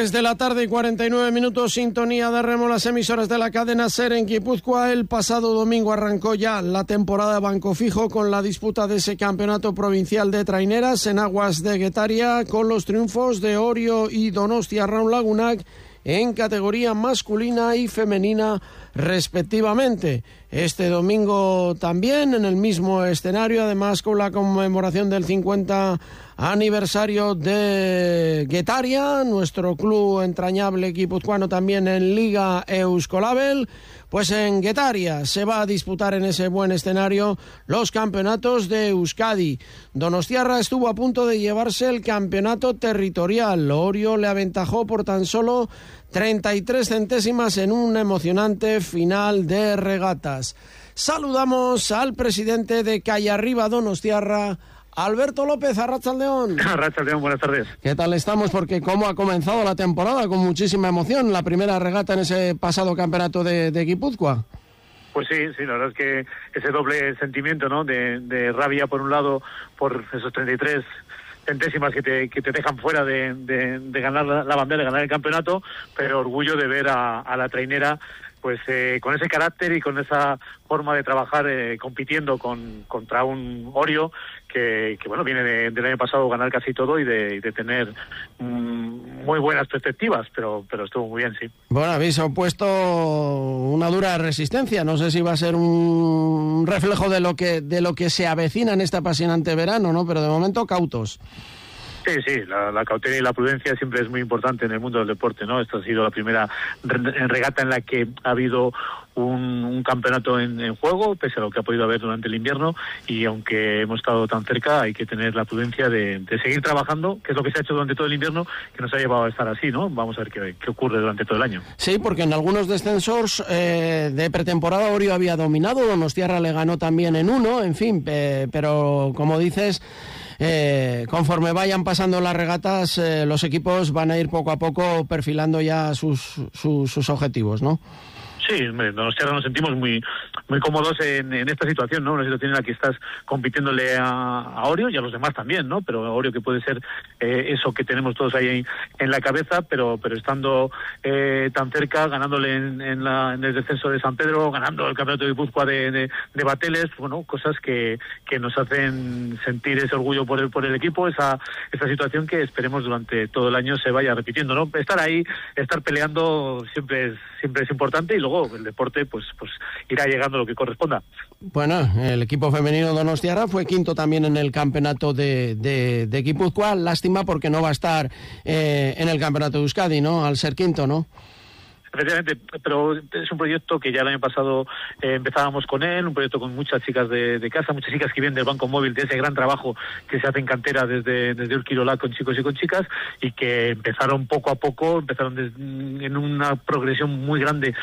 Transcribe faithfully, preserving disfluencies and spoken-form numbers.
tres de la tarde y cuarenta y nueve minutos, sintonía de Remo, las emisoras de la cadena SER en Guipúzcoa. El pasado domingo arrancó ya la temporada de Banco Fijo con la disputa de ese campeonato provincial de traineras en aguas de Guetaria, con los triunfos de Orio y Donostia Raun Lagunak en categoría masculina y femenina respectivamente. Este domingo también en el mismo escenario, además con la conmemoración del cincuenta aniversario de Guetaria, nuestro club entrañable guipuzcoano también en Liga Euskolabel. Pues en Guetaria se va a disputar en ese buen escenario los campeonatos de Euskadi. Donostiarra estuvo a punto de llevarse el campeonato territorial. Orio le aventajó por tan solo treinta y tres centésimas en un emocionante final de regatas. Saludamos al presidente de Calle Arriba Donostiarra, Alberto López. Arratsaldeón. Arratsaldeón, buenas tardes. ¿Qué tal estamos? Porque cómo ha comenzado la temporada, con muchísima emoción, la primera regata en ese pasado campeonato de, de Guipúzcoa. Pues sí, sí, la verdad es que ese doble sentimiento, ¿no? De, de rabia por un lado, por esos treinta y tres centésimas que te, que te dejan fuera de, de, de ganar la, la bandera, de ganar el campeonato, pero orgullo de ver a, a la trainera pues eh, con ese carácter y con esa forma de trabajar eh, compitiendo con contra un Orio que, que bueno, viene de, del año pasado ganar casi todo y de, de tener mm, muy buenas perspectivas, pero pero estuvo muy bien, sí. Bueno, habéis opuesto una dura resistencia, no sé si va a ser un reflejo de lo que de lo que se avecina en este apasionante verano, ¿no? Pero de momento cautos. Sí, sí, la, la cautela y la prudencia siempre es muy importante en el mundo del deporte, ¿no? Esta ha sido la primera re- regata en la que ha habido un, un campeonato en, en juego, pese a lo que ha podido haber durante el invierno, y aunque hemos estado tan cerca, hay que tener la prudencia de, de seguir trabajando, que es lo que se ha hecho durante todo el invierno, que nos ha llevado a estar así, ¿no? Vamos a ver qué, qué ocurre durante todo el año. Sí, porque en algunos descensos eh, de pretemporada Orio había dominado, Donostiarra le ganó también en uno, en fin, eh, pero como dices, Eh, conforme vayan pasando las regatas, eh, los equipos van a ir poco a poco perfilando ya sus, sus, sus objetivos, ¿no? Sí, Donostiarra nos sentimos muy muy cómodos en, en esta situación, ¿no? Una situación en la que estás compitiéndole a, a Orio y a los demás también, ¿no? Pero Orio, que puede ser eh, eso que tenemos todos ahí en, en la cabeza, pero pero estando eh, tan cerca, ganándole en, en, la, en el descenso de San Pedro, ganando el campeonato de Guipúzcoa de, de, de Bateles, bueno, cosas que, que nos hacen sentir ese orgullo por el, por el equipo, esa, esa situación que esperemos durante todo el año se vaya repitiendo, ¿no? Estar ahí, estar peleando siempre es, siempre es importante, y luego el deporte pues pues irá llegando lo que corresponda. Bueno, el equipo femenino Donostiarra fue quinto también en el campeonato de, de, de Guipúzcoa. Lástima porque no va a estar eh, en el campeonato de Euskadi, ¿no? Al ser quinto, ¿no? Efectivamente, pero es un proyecto que ya el año pasado eh, empezábamos con él, un proyecto con muchas chicas de, de casa, muchas chicas que vienen del Banco Móvil, de ese gran trabajo que se hace en cantera desde, desde Urquiola con chicos y con chicas, y que empezaron poco a poco, empezaron des, en una progresión muy grande